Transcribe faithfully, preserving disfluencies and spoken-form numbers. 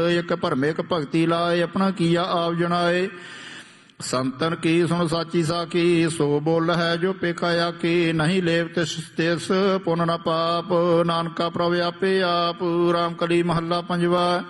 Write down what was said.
एक भरमे एक भगती लाए अपना किया आप जनाए। संतन की सुन साची साखी सो बोल है जो पेखाया की नहीं लेव तिस तिस पुन न पाप नानका प्रभ आपे आप। राम कली महला पंजवा।